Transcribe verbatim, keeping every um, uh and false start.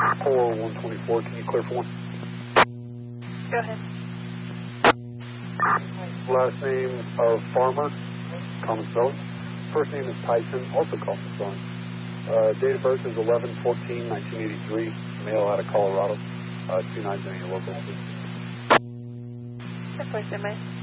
four one twenty-four, can you clear for one? Go ahead. Last name of Farmer, common spelling. First name is Tyson, also common spelling. Uh, date of birth is eleven fourteen nineteen eighty-three, male out of Colorado, uh, two nine zero local. That's my